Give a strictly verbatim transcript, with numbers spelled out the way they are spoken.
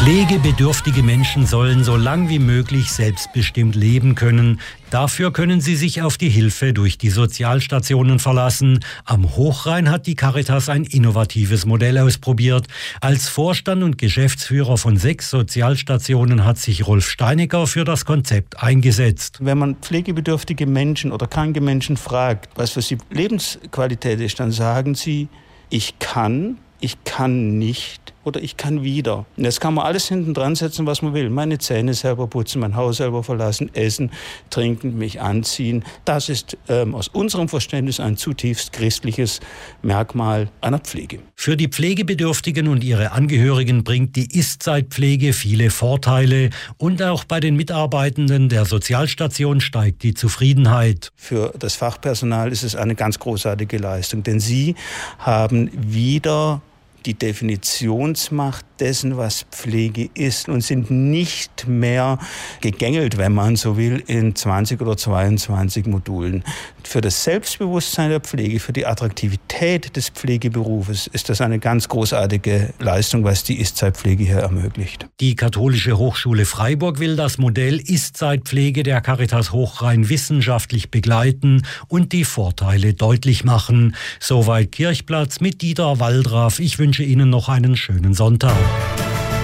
Pflegebedürftige Menschen sollen so lang wie möglich selbstbestimmt leben können. Dafür können sie sich auf die Hilfe durch die Sozialstationen verlassen. Am Hochrhein hat die Caritas ein innovatives Modell ausprobiert. Als Vorstand und Geschäftsführer von sechs Sozialstationen hat sich Rolf Steinecker für das Konzept eingesetzt. Wenn man pflegebedürftige Menschen oder kranke Menschen fragt, was für sie Lebensqualität ist, dann sagen sie, ich kann, ich kann nicht oder ich kann wieder. Und jetzt kann man alles hinten dran setzen, was man will. Meine Zähne selber putzen, mein Haus selber verlassen, essen, trinken, mich anziehen. Das ist ähm, aus unserem Verständnis ein zutiefst christliches Merkmal einer Pflege. Für die Pflegebedürftigen und ihre Angehörigen bringt die Ist-Zeit-Pflege viele Vorteile. Und auch bei den Mitarbeitenden der Sozialstation steigt die Zufriedenheit. Für das Fachpersonal ist es eine ganz großartige Leistung, denn sie haben wieder die Definitionsmacht dessen, was Pflege ist und sind nicht mehr gegängelt, wenn man so will, in zwanzig oder zweiundzwanzig Modulen. Für das Selbstbewusstsein der Pflege, für die Attraktivität des Pflegeberufes ist das eine ganz großartige Leistung, was die Ist-Zeit-Pflege hier ermöglicht. Die Katholische Hochschule Freiburg will das Modell Ist-Zeit-Pflege der Caritas Hochrhein wissenschaftlich begleiten und die Vorteile deutlich machen. Soweit Kirchplatz mit Dieter Waldraff. Ich wünsche Ihnen noch einen schönen Sonntag.